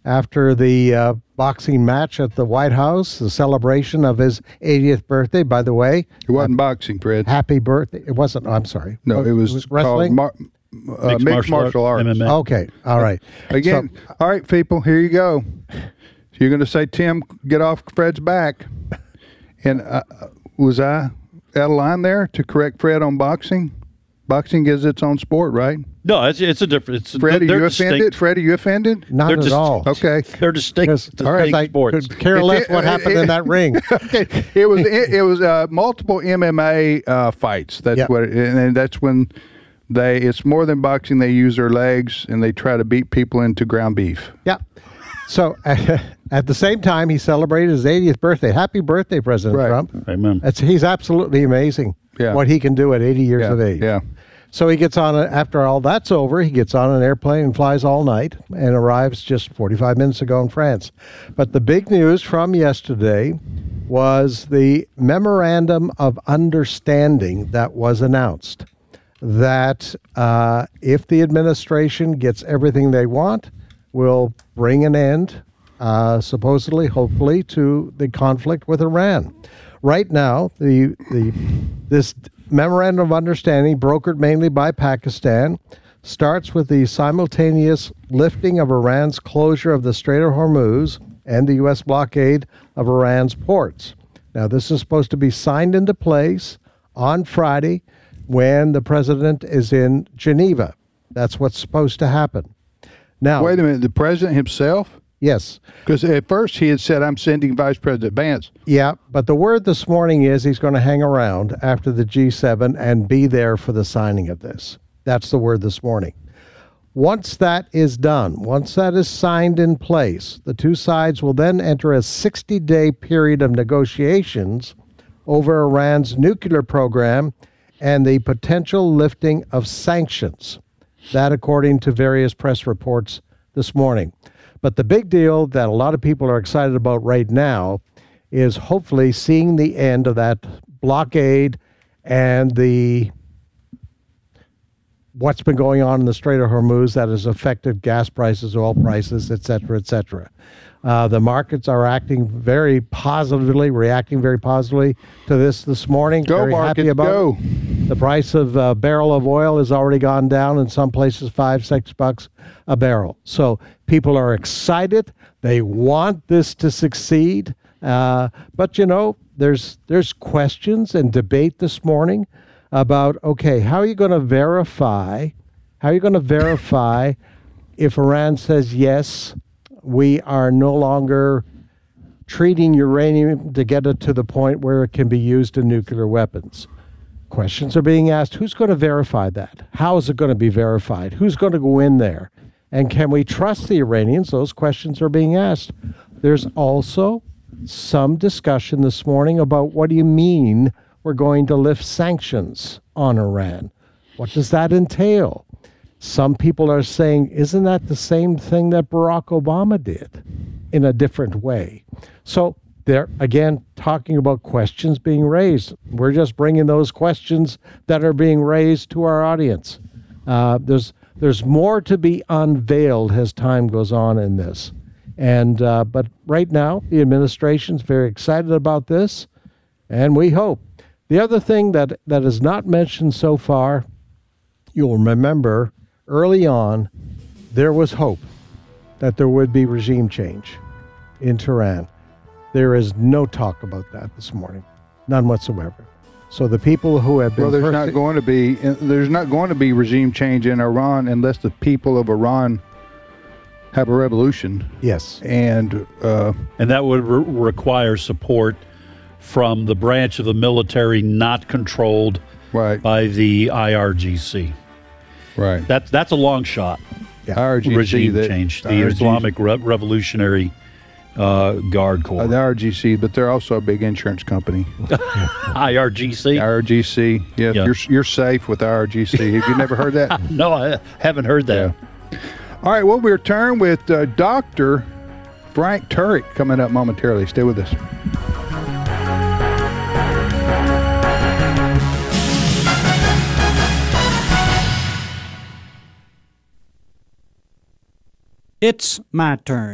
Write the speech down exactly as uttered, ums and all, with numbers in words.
after the uh, boxing match at the White House, the celebration of his eightieth birthday. By the way, it wasn't uh, boxing, Fred. Happy birthday! It wasn't. I'm sorry. No, it was, it was wrestling. Mar- uh, mixed, mixed martial arts. M M A. Okay, all right. Again, so, all right, people. Here you go. So you're going to say, Tim, get off Fred's back, and uh, was I out of line there to correct Fred on boxing? Boxing is its own sport, right? No, it's it's a different. It's Fred, are you distinct. offended? Fred, are you offended? Not they're at just, all. Okay, they're distinct. distinct all right, I sports. could care less what happened in that ring. Okay, it was it, it was uh, multiple M M A uh, fights. That's yep. what, it, and that's when they. It's more than boxing. They use their legs and they try to beat people into ground beef. Yeah. So uh, at the same time, he celebrated his eightieth birthday. Happy birthday, President right. Trump. Amen. It's, he's absolutely amazing yeah. what he can do at eighty years yeah. of age. Yeah. So he gets on, a, after all that's over, he gets on an airplane and flies all night and arrives just forty-five minutes ago in France. But the big news from yesterday was the memorandum of understanding that was announced that uh, if the administration gets everything they want, will bring an end, uh, supposedly, hopefully, to the conflict with Iran. Right now, the the this memorandum of understanding, brokered mainly by Pakistan, starts with the simultaneous lifting of Iran's closure of the Strait of Hormuz and the U S blockade of Iran's ports. Now, this is supposed to be signed into place on Friday when the president is in Geneva. That's what's supposed to happen. Now, wait a minute, the president himself? Yes. Because at first he had said, I'm sending Vice President Vance. Yeah, but the word this morning is he's going to hang around after the G seven and be there for the signing of this. That's the word this morning. Once that is done, once that is signed in place, the two sides will then enter a sixty-day period of negotiations over Iran's nuclear program and the potential lifting of sanctions. That according to various press reports this morning. But the big deal that a lot of people are excited about right now is hopefully seeing the end of that blockade and the what's been going on in the Strait of Hormuz that has affected gas prices, oil prices, et cetera, et cetera. Uh, the markets are acting very positively, reacting very positively to this this morning. Go, very markets, happy about go. It. The price of a barrel of oil has already gone down in some places five, six bucks a barrel. So people are excited. They want this to succeed. Uh, but, you know, there's there's questions and debate this morning about, okay, how are you going to verify, how are you going to verify if Iran says, yes, we are no longer treating uranium to get it to the point where it can be used in nuclear weapons? Questions are being asked. Who's going to verify that? How is it going to be verified? Who's going to go in there? And can we trust the Iranians? Those questions are being asked. There's also some discussion this morning about what do you mean we're going to lift sanctions on Iran? What does that entail? Some people are saying, isn't that the same thing that Barack Obama did in a different way? So they're, again, talking about questions being raised. We're just bringing those questions that are being raised to our audience. Uh, there's there's more to be unveiled as time goes on in this. And uh, but right now, the administration's very excited about this, and we hope. The other thing that, that is not mentioned so far, you'll remember, early on, there was hope that there would be regime change in Tehran. There is no talk about that this morning, none whatsoever. So the people who have been well, there's perse- not going to be there's not going to be regime change in Iran unless the people of Iran have a revolution. Yes, and uh, and that would re- require support from the branch of the military not controlled right. by the I R G C. Right. That's that's a long shot. Yeah. I R G C, regime that, change. The I R G C, Islamic Re- Revolutionary uh, Guard Corps. Uh, the I R G C, but they're also a big insurance company. I R G C. I R G C. Yes, yeah. you're you're safe with I R G C. Have you never heard that? No, I haven't heard that. Yeah. All right. Well, we return with uh, Doctor Frank Turek coming up momentarily. Stay with us. It's my turn.